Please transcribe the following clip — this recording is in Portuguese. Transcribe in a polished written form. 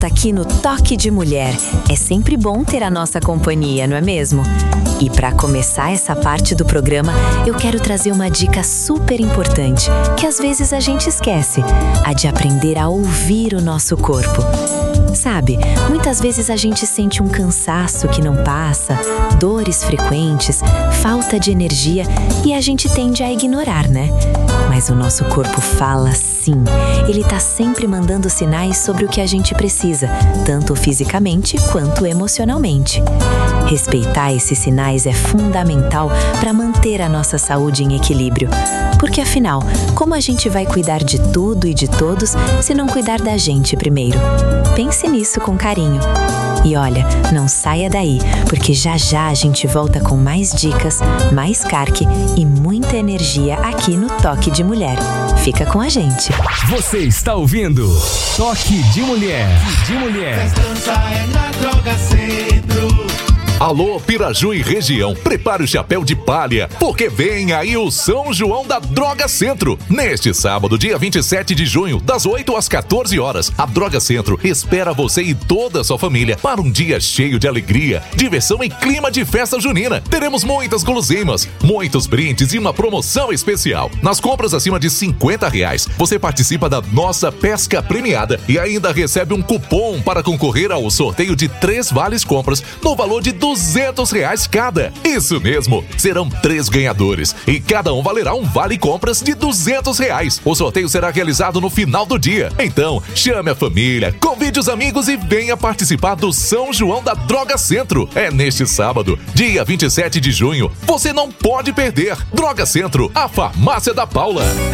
Aqui no Toque de Mulher. É sempre bom ter a nossa companhia, não é mesmo? E para começar essa parte do programa, eu quero trazer uma dica super importante, que às vezes a gente esquece, a de aprender a ouvir o nosso corpo. Sabe, muitas vezes a gente sente um cansaço que não passa, dores frequentes, falta de energia e a gente tende a ignorar, né? Mas o nosso corpo fala sim. Ele tá sempre mandando sinais sobre o que a gente precisa, tanto fisicamente quanto emocionalmente. Respeitar esses sinais é fundamental para manter a nossa saúde em equilíbrio. Porque afinal, como a gente vai cuidar de tudo e de todos se não cuidar da gente primeiro? Pense nisso com carinho. E olha, não saia daí, porque já já a gente volta com mais dicas, mais carque e muita energia aqui no Toque de Mulher. Fica com a gente. Você está ouvindo Toque de Mulher. De Mulher. Festança é na Droga Centro. Alô, Piraju e região, prepare o chapéu de palha, porque vem aí o São João da Droga Centro. Neste sábado, dia 27 de junho, das 8 às 14 horas, a Droga Centro espera você e toda a sua família para um dia cheio de alegria, diversão e clima de festa junina. Teremos muitas guloseimas, muitos brindes e uma promoção especial. Nas compras acima de R$50, você participa da nossa pesca premiada e ainda recebe um cupom para concorrer ao sorteio de 3 vales compras no valor de R$200 cada. Isso mesmo, serão 3 ganhadores e cada um valerá um vale compras de R$200. O sorteio será realizado no final do dia. Então, chame a família, convide os amigos e venha participar do São João da Droga Centro. É neste sábado, dia 27 de junho. Você não pode perder. Droga Centro, a farmácia da Paula.